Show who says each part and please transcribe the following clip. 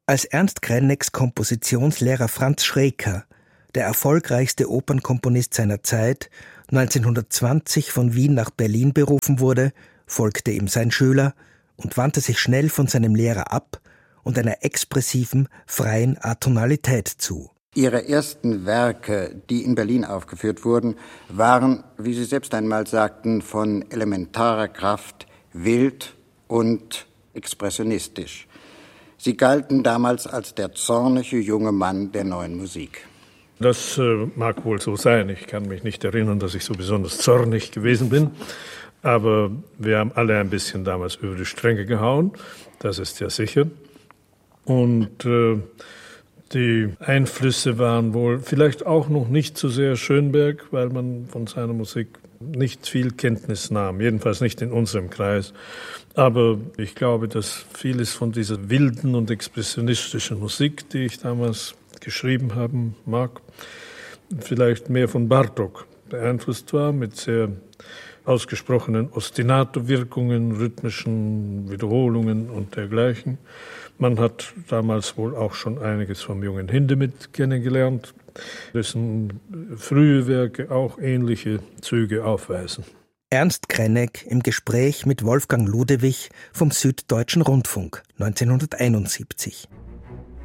Speaker 1: Als Ernst Kreneks Kompositionslehrer Franz Schreker, der erfolgreichste Opernkomponist seiner Zeit, 1920 von Wien nach Berlin berufen wurde, folgte ihm sein Schüler und wandte sich schnell von seinem Lehrer ab und einer expressiven, freien Atonalität zu.
Speaker 2: Ihre ersten Werke, die in Berlin aufgeführt wurden, waren, wie Sie selbst einmal sagten, von elementarer Kraft, wild und expressionistisch. Sie galten damals als der zornige junge Mann der neuen Musik.
Speaker 3: Das mag wohl so sein. Ich kann mich nicht erinnern, dass ich so besonders zornig gewesen bin. Aber wir haben alle ein bisschen damals über die Stränge gehauen. Das ist ja sicher. Und die Einflüsse waren wohl vielleicht auch noch nicht so sehr Schönberg, weil man von seiner Musik nicht viel Kenntnis nahm. Jedenfalls nicht in unserem Kreis. Aber ich glaube, dass vieles von dieser wilden und expressionistischen Musik, die ich damals geschrieben haben mag, vielleicht mehr von Bartók beeinflusst war, mit sehr ausgesprochenen Ostinato-Wirkungen, rhythmischen Wiederholungen und dergleichen. Man hat damals wohl auch schon einiges vom jungen Hindemith kennengelernt, dessen frühe Werke auch ähnliche Züge aufweisen.
Speaker 1: Ernst Krenek im Gespräch mit Wolfgang Ludewig vom Süddeutschen Rundfunk 1971.